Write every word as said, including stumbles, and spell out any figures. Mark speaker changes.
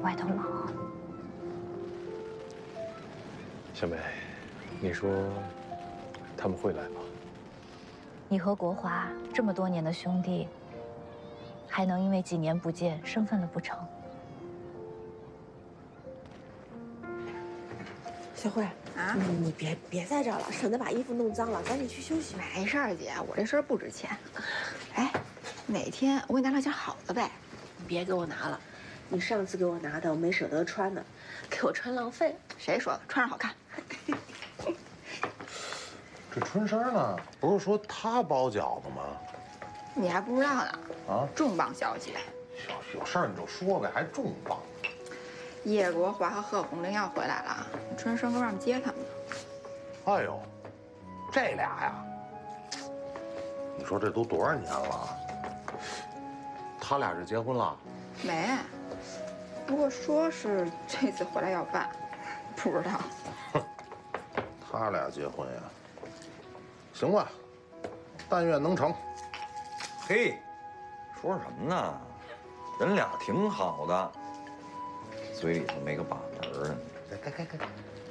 Speaker 1: 外头冷。
Speaker 2: 小梅，你说他们会来吗？
Speaker 1: 你和国华这么多年的兄弟，还能因为几年不见生分了不成？
Speaker 3: 小慧啊，你你别别在这儿了，省得把衣服弄脏了，赶紧去休息吧。
Speaker 4: 没事儿，姐，我这身不值钱。哎，哪天我给你拿两件好的呗？
Speaker 3: 你别给我拿了，你上次给我拿的我没舍得穿呢，给我穿浪费。
Speaker 4: 谁说的？穿上好看。
Speaker 5: 这春生呢？不是说他包饺子吗？
Speaker 4: 你还不知道呢。
Speaker 5: 啊，
Speaker 4: 重磅消息！
Speaker 5: 有有事儿你就说呗，还重磅。
Speaker 4: 叶国华和贺红玲要回来了，春生搁外面接他们呢。
Speaker 5: 哎呦，这俩呀，你说这都多少年了？他俩是结婚了？
Speaker 4: 没，不过说是这次回来要办，不知道。
Speaker 5: 哼，他俩结婚呀？行吧，但愿能成。
Speaker 6: 嘿，说什么呢？人俩挺好的，嘴里头没个把门儿啊！
Speaker 5: 该该该该，